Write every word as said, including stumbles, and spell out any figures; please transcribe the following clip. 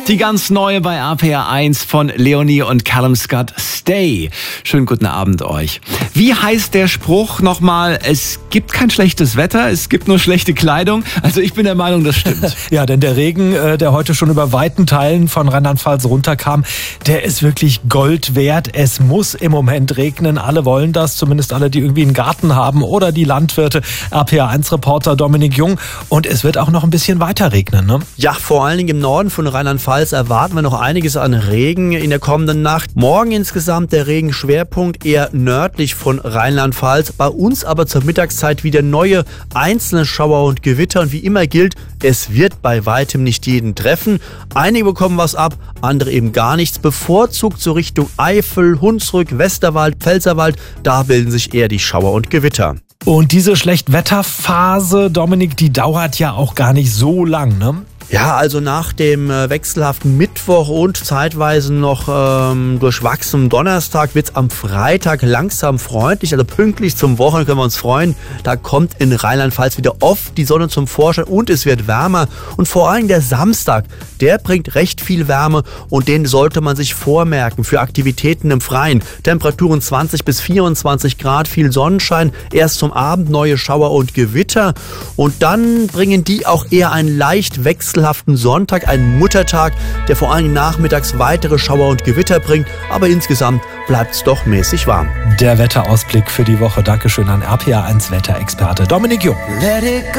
Die ganz neue bei R P R eins von Leonie und Callum Scott, Stay. Schönen guten Abend euch. Wie heißt der Spruch nochmal? Es gibt kein schlechtes Wetter, es gibt nur schlechte Kleidung. Also ich bin der Meinung, das stimmt. Ja, denn der Regen, der heute schon über weiten Teilen von Rheinland-Pfalz runterkam, der ist wirklich Gold wert. Es muss im Moment regnen. Alle wollen das, zumindest alle, die irgendwie einen Garten haben oder die Landwirte. R P R eins Reporter Dominik Jung. Und es wird auch noch ein bisschen weiter regnen, ne? Ja, vor allen Dingen im Norden von Rheinland-Pfalz erwarten wir noch einiges an Regen in der kommenden Nacht. Morgen insgesamt der Regenschwerpunkt eher nördlich von Rheinland-Pfalz. Bei uns aber zur Mittagszeit wieder neue einzelne Schauer und Gewitter. Und wie immer gilt, es wird bei weitem nicht jeden treffen. Einige bekommen was ab, andere eben gar nichts. Bevorzugt so Richtung Eifel, Hunsrück, Westerwald, Pfälzerwald. Da bilden sich eher die Schauer und Gewitter. Und diese Schlechtwetterphase, Dominik, die dauert ja auch gar nicht so lang, ne? Ja, also nach dem äh, wechselhaften Mittwoch und zeitweise noch ähm, durchwachsenem Donnerstag wird's am Freitag langsam freundlich, also pünktlich zum Wochenende können wir uns freuen. Da kommt in Rheinland-Pfalz wieder oft die Sonne zum Vorschein und es wird wärmer. Und vor allem der Samstag, der bringt recht viel Wärme und den sollte man sich vormerken für Aktivitäten im Freien. Temperaturen zwanzig bis vierundzwanzig Grad, viel Sonnenschein, erst zum Abend neue Schauer und Gewitter. Und dann bringen die auch eher einen leicht wechselhaften Sonntag, einen Muttertag, der vor allem nachmittags weitere Schauer und Gewitter bringt. Aber insgesamt bleibt es doch mäßig warm. Der Wetterausblick für die Woche. Dankeschön an R P R eins Wetterexperte Dominik Jung.